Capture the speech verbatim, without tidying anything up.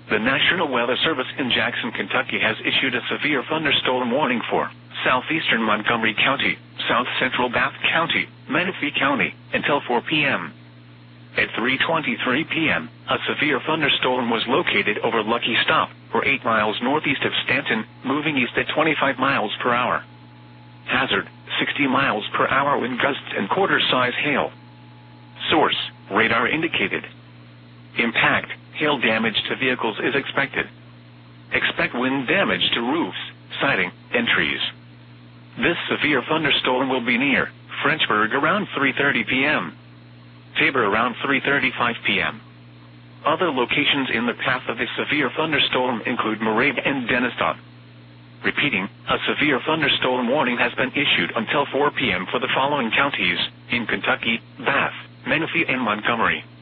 The National Weather Service in Jackson, Kentucky has issued a severe thunderstorm warning for southeastern Montgomery County, south central Bath County, Menifee County, until four p m At three twenty-three p m, a severe thunderstorm was located over Lucky Stop, or eight miles northeast of Stanton, moving east at twenty-five miles per hour. Hazard, sixty miles per hour wind gusts and quarter-size hail. Source, radar indicated. Impact, hail damage to vehicles is expected. Expect wind damage to roofs, siding, and trees. This severe thunderstorm will be near Frenchburg around three thirty p m Tabor around three thirty-five p m Other locations in the path of a severe thunderstorm include Moraine and Denistone. Repeating, a severe thunderstorm warning has been issued until four p m for the following counties in Kentucky: Bath, Menifee, and Montgomery.